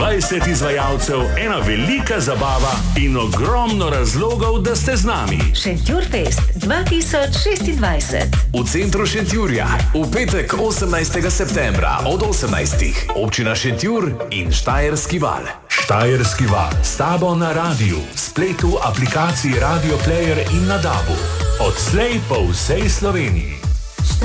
20 izvajalcev, ena velika zabava in ogromno razlogov, da ste z nami. Šentjurfest 2026. V centru Šentjurja, v petek 18. septembra od 18. Občina Šentjur in Štajerski val. Štajerski val s tabo na radiju, spletu, aplikaciji Radio Player in na DAB-u. Odslej po vsej Sloveniji.